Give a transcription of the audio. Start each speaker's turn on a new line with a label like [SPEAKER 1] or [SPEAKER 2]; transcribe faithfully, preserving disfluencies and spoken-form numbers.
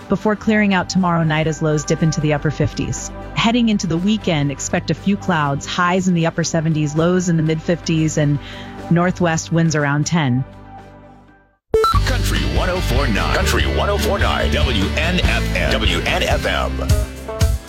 [SPEAKER 1] before clearing out tomorrow night as lows dip into the upper fifties. Heading into the weekend, expect a few clouds, highs in the upper seventies, lows in the mid fifties, and northwest winds around ten.
[SPEAKER 2] Country one oh four point nine. Country one oh four point nine. W N F M. W N F M.